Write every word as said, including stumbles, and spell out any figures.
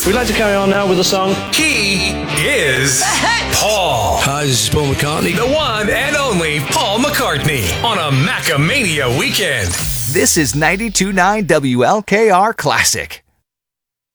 We'd like to carry on now with the song. He is Paul. Hi, this is Paul McCartney. The one and only Paul McCartney on a Macamania weekend. This is ninety-two point nine W L K R Classic.